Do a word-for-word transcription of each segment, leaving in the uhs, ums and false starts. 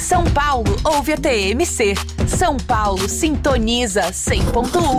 São Paulo ouve a T M C. São Paulo sintoniza cem ponto um.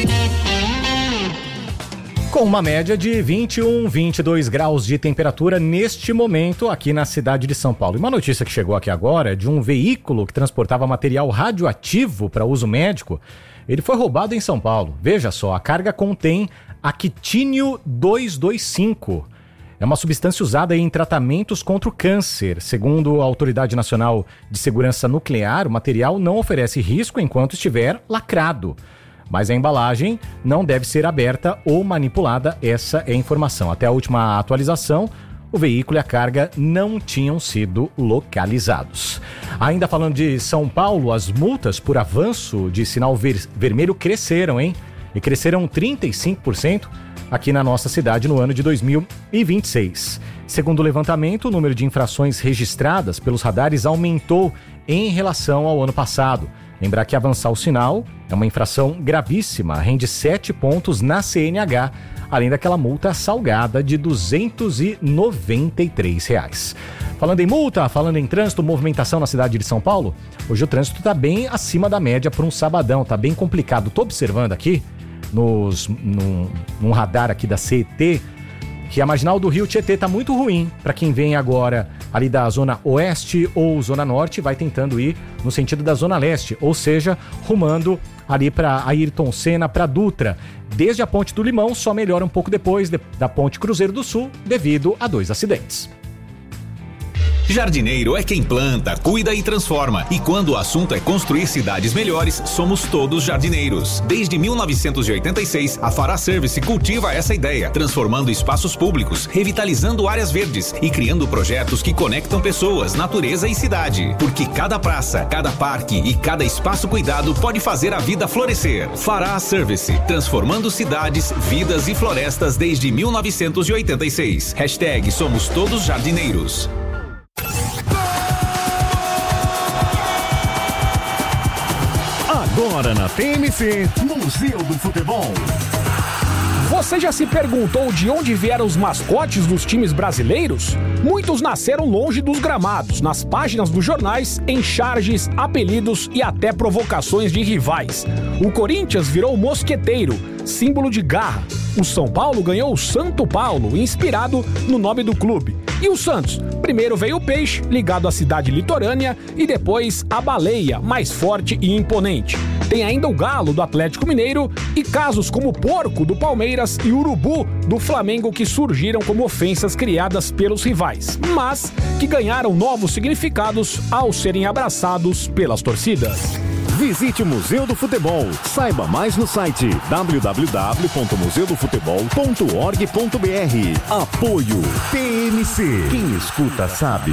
Com uma média de vinte e um, vinte e dois graus de temperatura neste momento aqui na cidade de São Paulo. E uma notícia que chegou aqui agora é de um veículo que transportava material radioativo para uso médico. Ele foi roubado em São Paulo. Veja só, a carga contém actínio duzentos e vinte e cinco. É uma substância usada em tratamentos contra o câncer. Segundo a Autoridade Nacional de Segurança Nuclear, o material não oferece risco enquanto estiver lacrado. Mas a embalagem não deve ser aberta ou manipulada, essa é a informação. Até a última atualização, o veículo e a carga não tinham sido localizados. Ainda falando de São Paulo, as multas por avanço de sinal ver- vermelho cresceram, hein? E cresceram trinta e cinco por cento aqui na nossa cidade no ano de dois mil e vinte e seis. Segundo o levantamento, o número de infrações registradas pelos radares aumentou em relação ao ano passado. Lembrar que avançar o sinal é uma infração gravíssima, rende sete pontos na C N H, além daquela multa salgada de duzentos e noventa e três reais. Falando em multa, falando em trânsito, movimentação na cidade de São Paulo, hoje o trânsito está bem acima da média para um sabadão, está bem complicado. Estou observando aqui, nos, num, num radar aqui da C E T, que a marginal do Rio Tietê está muito ruim para quem vem agora ali da zona oeste ou zona norte, vai tentando ir no sentido da zona leste, ou seja, rumando ali para Ayrton Senna, para Dutra. Desde a Ponte do Limão, só melhora um pouco depois de, da Ponte Cruzeiro do Sul, devido a dois acidentes. Jardineiro é quem planta, cuida e transforma. E quando o assunto é construir cidades melhores, somos todos jardineiros. Desde mil novecentos e oitenta e seis, a Fará Service cultiva essa ideia, transformando espaços públicos, revitalizando áreas verdes e criando projetos que conectam pessoas, natureza e cidade. Porque cada praça, cada parque e cada espaço cuidado pode fazer a vida florescer. Fará Service, transformando cidades, vidas e florestas desde mil novecentos e oitenta e seis. Hashtag Somos Todos Jardineiros. Agora na T M C, Museu do Futebol. Você já se perguntou de onde vieram os mascotes dos times brasileiros? Muitos nasceram longe dos gramados, nas páginas dos jornais, em charges, apelidos e até provocações de rivais. O Corinthians virou o mosqueteiro, símbolo de garra. O São Paulo ganhou o Santo Paulo, inspirado no nome do clube. E o Santos? Primeiro veio o peixe, ligado à cidade litorânea, e depois a baleia, mais forte e imponente. Tem ainda o galo do Atlético Mineiro e casos como o porco do Palmeiras e o urubu do Flamengo, que surgiram como ofensas criadas pelos rivais, mas que ganharam novos significados ao serem abraçados pelas torcidas. Visite o Museu do Futebol. Saiba mais no site w w w ponto museu do futebol ponto org ponto b r. Apoio T M C. Quem escuta sabe.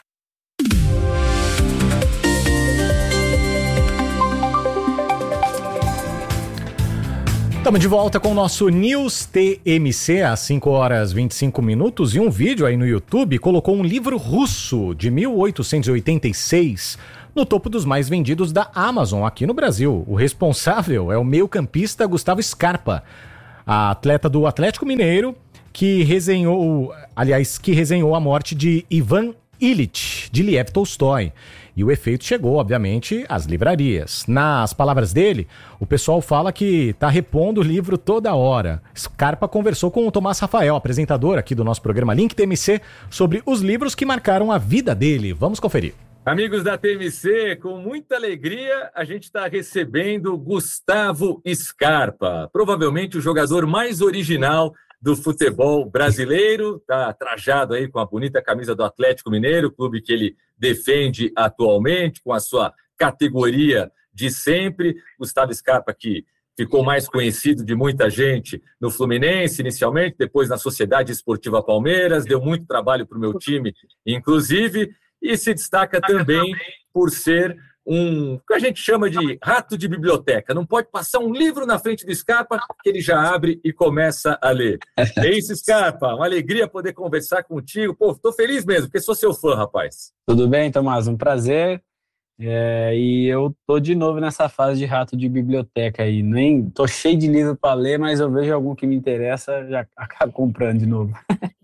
Estamos de volta com o nosso News T M C às cinco horas e vinte e cinco minutos, e um vídeo aí no YouTube colocou um livro russo de mil oitocentos e oitenta e seis no topo dos mais vendidos da Amazon aqui no Brasil. O responsável é o meio-campista Gustavo Scarpa, a atleta do Atlético Mineiro, que resenhou, aliás, que resenhou a morte de Ivan Ilitch, de Lev Tolstói. E o efeito chegou, obviamente, às livrarias. Nas palavras dele, o pessoal fala que está repondo o livro toda hora. Scarpa conversou com o Tomás Rafael, apresentador aqui do nosso programa Link T M C, sobre os livros que marcaram a vida dele. Vamos conferir. Amigos da T M C, com muita alegria, a gente está recebendo Gustavo Scarpa, provavelmente o jogador mais original do futebol brasileiro, está trajado aí com a bonita camisa do Atlético Mineiro, clube que ele defende atualmente, com a sua categoria de sempre. Gustavo Scarpa, que ficou mais conhecido de muita gente no Fluminense inicialmente, depois na Sociedade Esportiva Palmeiras, deu muito trabalho para o meu time, inclusive, e se destaca também por ser um, o que a gente chama de rato de biblioteca. Não pode passar um livro na frente do Scarpa que ele já abre e começa a ler. É isso, Scarpa. Uma alegria poder conversar contigo. Pô, tô feliz mesmo, porque sou seu fã, rapaz. Tudo bem, Tomás? Um prazer. É, e eu tô de novo nessa fase de rato de biblioteca aí. Nem tô cheio de livro para ler, mas eu vejo algum que me interessa, já acabo comprando de novo.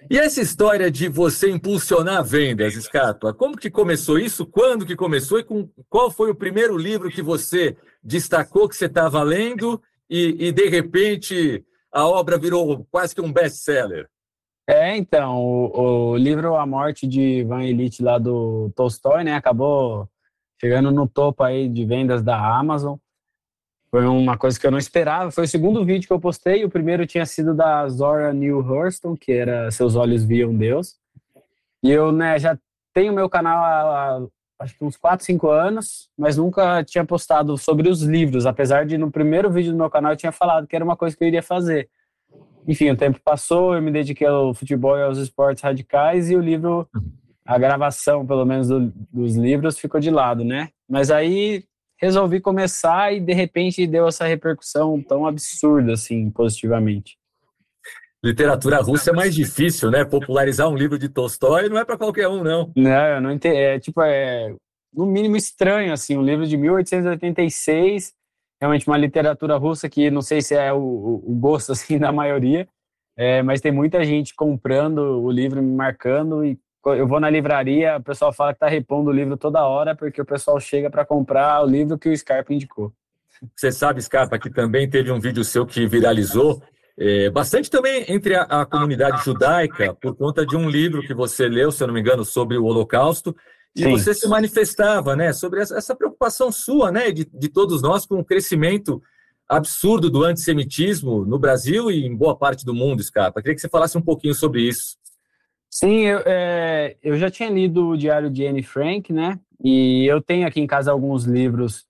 E essa história de você impulsionar vendas, Scarpa, como que começou isso? Quando que começou? E com, qual foi o primeiro livro que você destacou que você estava lendo e, e, de repente, a obra virou quase que um best-seller? É, então, o, o livro A Morte de Ivan Ilitch, lá do Tolstói, né, acabou chegando no topo aí de vendas da Amazon. Foi uma coisa que eu não esperava. Foi o segundo vídeo que eu postei. O primeiro tinha sido da Zora Neale Hurston, que era Seus Olhos Viam Deus. E eu, né, já tenho meu canal há, há acho que uns quatro, cinco anos, mas nunca tinha postado sobre os livros, apesar de no primeiro vídeo do meu canal eu tinha falado que era uma coisa que eu iria fazer. Enfim, o tempo passou, eu me dediquei ao futebol e aos esportes radicais e o livro, a gravação, pelo menos, do, dos livros ficou de lado, né? Mas aí resolvi começar e, de repente, deu essa repercussão tão absurda, assim, positivamente. Literatura russa é mais difícil, né? Popularizar um livro de Tolstói não é para qualquer um, não. Não, eu não entendo. É, tipo, é, no mínimo, estranho, assim, um livro de mil oitocentos e oitenta e seis, realmente uma literatura russa que não sei se é o, o gosto, assim, da maioria, é, mas tem muita gente comprando o livro, me marcando, e eu vou na livraria, o pessoal fala que tá repondo o livro toda hora, porque o pessoal chega para comprar o livro que o Scarpa indicou. Você sabe, Scarpa, que também teve um vídeo seu que viralizou, é, bastante também entre a, a comunidade judaica, por conta de um livro que você leu, se eu não me engano, sobre o Holocausto, e Sim. você se manifestava, né, sobre essa, essa preocupação sua, né, de, de todos nós com o crescimento absurdo do antissemitismo no Brasil e em boa parte do mundo, Scarpa. Queria que você falasse um pouquinho sobre isso. Sim, eu, é, eu já tinha lido o Diário de Anne Frank, né? E eu tenho aqui em casa alguns livros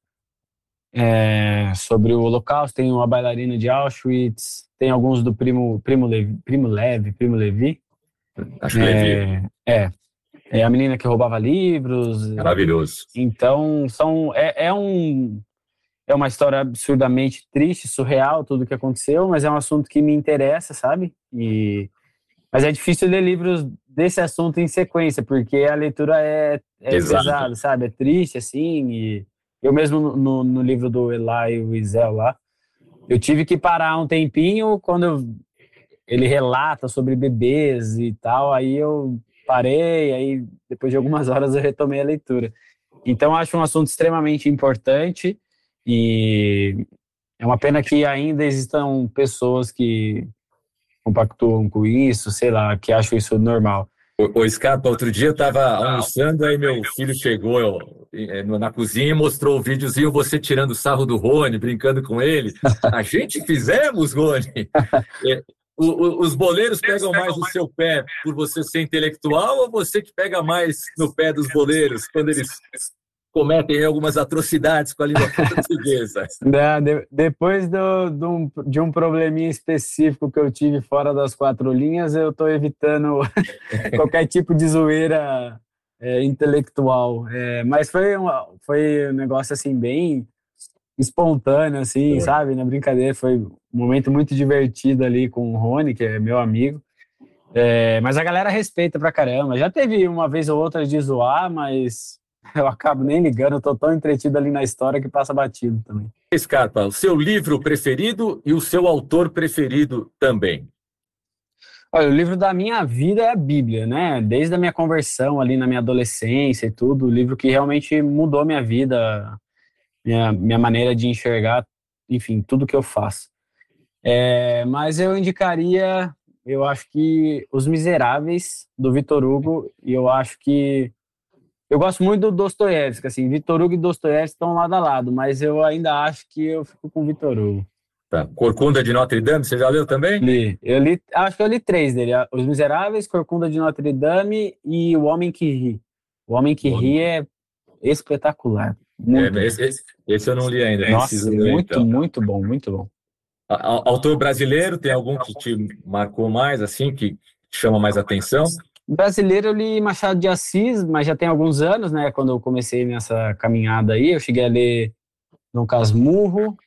é, sobre o Holocausto. Tem A Bailarina de Auschwitz, tem alguns do Primo, Primo, Levi, Primo Levi, Primo Levi. Acho que é, Levi. É, é, A Menina que Roubava Livros. Maravilhoso. Então, são, é, é, um, é uma história absurdamente triste, surreal, tudo o que aconteceu, mas é um assunto que me interessa, sabe? E... Mas é difícil ler livros desse assunto em sequência, porque a leitura é, é pesada, sabe? É triste, assim. E eu mesmo, no, no livro do Eli Wiesel lá, eu tive que parar um tempinho quando eu, ele relata sobre bebês e tal. Aí eu parei, aí depois de algumas horas eu retomei a leitura. Então, eu acho um assunto extremamente importante e é uma pena que ainda existam pessoas que compactuam com isso, sei lá, que acham isso normal. O, o Scarpa, outro dia eu estava almoçando, aí meu filho chegou eu, na cozinha e mostrou o videozinho, você tirando sarro do Rony, brincando com ele. A gente fizemos, Rony. É, o, o, os boleiros pegam mais o seu pé por você ser intelectual ou você que pega mais no pé dos boleiros quando eles cometem algumas atrocidades com a língua portuguesa? Não, de, depois do, do, de um probleminha específico que eu tive fora das quatro linhas, eu estou evitando qualquer tipo de zoeira é, intelectual. É, mas foi um, foi um negócio assim bem espontâneo, assim, é. sabe? Na brincadeira, foi um momento muito divertido ali com o Rony, que é meu amigo. É, mas a galera respeita pra caramba. Já teve uma vez ou outra de zoar, mas eu acabo nem ligando, eu tô tão entretido ali na história que passa batido também. Scarpa, o seu livro preferido e o seu autor preferido também? Olha, o livro da minha vida é a Bíblia, né? Desde a minha conversão ali na minha adolescência e tudo, o livro que realmente mudou minha vida, minha, minha maneira de enxergar, enfim, tudo que eu faço. É, mas eu indicaria, eu acho que Os Miseráveis, do Victor Hugo, e eu acho que eu gosto muito do Dostoiévski, assim, Victor Hugo e Dostoiévski estão lado a lado, mas eu ainda acho que eu fico com Victor Hugo. Tá. Corcunda de Notre Dame, você já leu também? Li. Eu li, acho que eu li três dele, Os Miseráveis, Corcunda de Notre Dame e O Homem que Ri. O Homem que Ri é espetacular. É, esse, esse, esse eu não li ainda. Nossa, ler, muito, então. muito bom, muito bom. A, a, autor brasileiro, tem algum que te marcou mais, assim, que chama mais atenção? Brasileiro, eu li Machado de Assis, mas já tem alguns anos, né? Quando eu comecei nessa caminhada aí, eu cheguei a ler Dom Casmurro,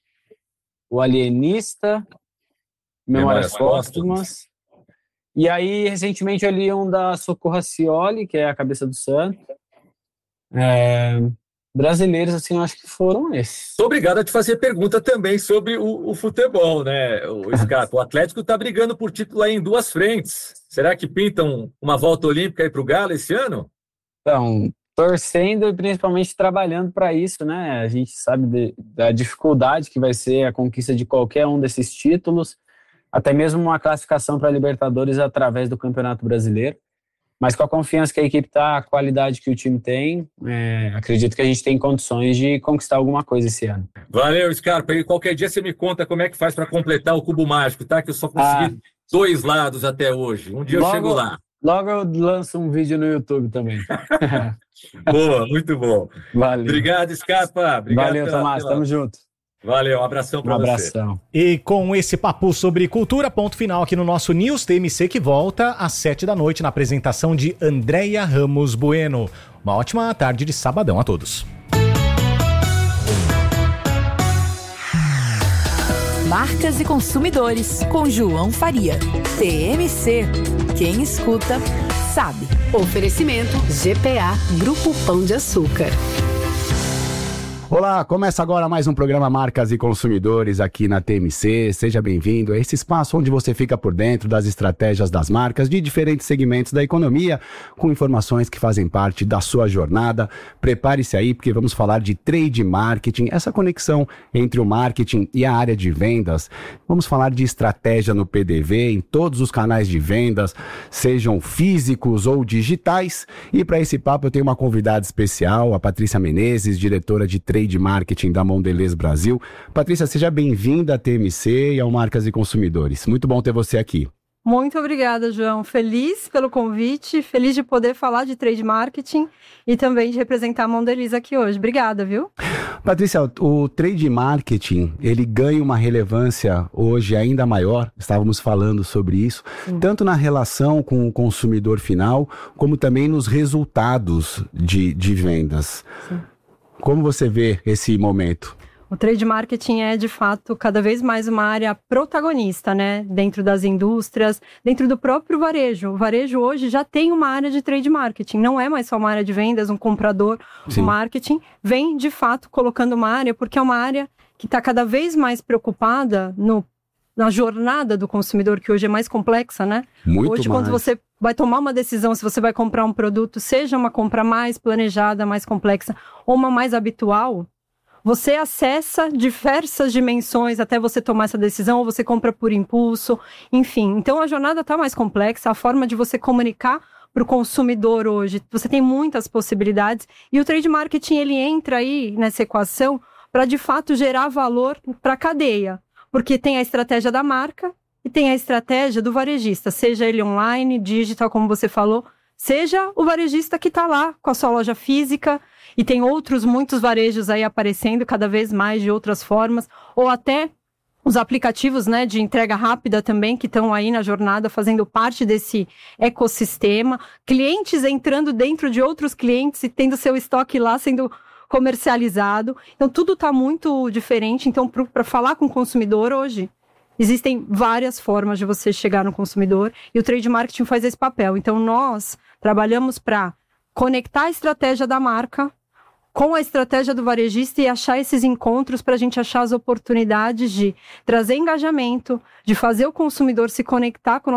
O Alienista, Memórias Póstumas. E aí, recentemente, eu li um da Socorro Racioli, que é A Cabeça do Santo. É, brasileiros, assim, eu acho que foram esses. Tô obrigado a te fazer pergunta também sobre o, o futebol, né, o Scarpa? O Atlético está brigando por título aí em duas frentes. Será que pintam uma volta olímpica aí para o Galo esse ano? Então, torcendo e principalmente trabalhando para isso, né? A gente sabe de, da dificuldade que vai ser a conquista de qualquer um desses títulos, até mesmo uma classificação para a Libertadores através do Campeonato Brasileiro. Mas com a confiança que a equipe está, a qualidade que o time tem, é, acredito que a gente tem condições de conquistar alguma coisa esse ano. Valeu, Scarpa. E qualquer dia você me conta como é que faz para completar o cubo mágico, tá? Que eu só consegui ah, dois lados até hoje. Um dia logo, eu chego lá. Logo eu lanço um vídeo no YouTube também. Boa, muito bom. Valeu. Obrigado, Scarpa. Obrigado. Valeu, pela, Tomás. pela... Tamo junto. Valeu, um abração para um você. Abração. E com esse papo sobre cultura, ponto final aqui no nosso News T M C, que volta às sete da noite na apresentação de Andréia Ramos Bueno. Uma ótima tarde de sabadão a todos. Marcas e consumidores, com João Faria. T M C. Quem escuta, sabe. Oferecimento G P A, Grupo Pão de Açúcar. Olá, começa agora mais um programa Marcas e Consumidores aqui na T M C. Seja bem-vindo a esse espaço onde você fica por dentro das estratégias das marcas de diferentes segmentos da economia, com informações que fazem parte da sua jornada. Prepare-se aí, porque vamos falar de trade marketing, essa conexão entre o marketing e a área de vendas. Vamos falar de estratégia no P D V, em todos os canais de vendas, sejam físicos ou digitais. E para esse papo eu tenho uma convidada especial, a Patrícia Menezes, diretora de trade de marketing da Mondelez Brasil. Patrícia, seja bem-vinda à T M C e ao Marcas e Consumidores. Muito bom ter você aqui. Muito obrigada, João. Feliz pelo convite, feliz de poder falar de trade marketing e também de representar a Mondelez aqui hoje. Obrigada, viu? Patrícia, o trade marketing, ele ganha uma relevância hoje ainda maior, estávamos falando sobre isso, Sim. tanto na relação com o consumidor final, como também nos resultados de, de vendas. Sim. Como você vê esse momento? O trade marketing é, de fato, cada vez mais uma área protagonista, né? Dentro das indústrias, dentro do próprio varejo. O varejo hoje já tem uma área de trade marketing. Não é mais só uma área de vendas, um comprador. Sim. O marketing vem, de fato, colocando uma área, porque é uma área que está cada vez mais preocupada no, na jornada do consumidor, que hoje é mais complexa, né? Muito hoje, mais. Quando você vai tomar uma decisão, se você vai comprar um produto, seja uma compra mais planejada, mais complexa, ou uma mais habitual, você acessa diversas dimensões até você tomar essa decisão, ou você compra por impulso, enfim. Então, a jornada está mais complexa, a forma de você comunicar para o consumidor hoje, você tem muitas possibilidades, e o trade marketing, ele entra aí nessa equação para, de fato, gerar valor para a cadeia, porque tem a estratégia da marca, e tem a estratégia do varejista, seja ele online, digital, como você falou, seja o varejista que está lá com a sua loja física, e tem outros, muitos varejos aí aparecendo cada vez mais de outras formas, ou até os aplicativos, né, de entrega rápida também, que estão aí na jornada, fazendo parte desse ecossistema, clientes entrando dentro de outros clientes e tendo seu estoque lá sendo comercializado. Então, tudo está muito diferente. Então, para falar com o consumidor hoje, existem várias formas de você chegar no consumidor e o trade marketing faz esse papel. Então, nós trabalhamos para conectar a estratégia da marca com a estratégia do varejista e achar esses encontros para a gente achar as oportunidades de trazer engajamento, de fazer o consumidor se conectar com o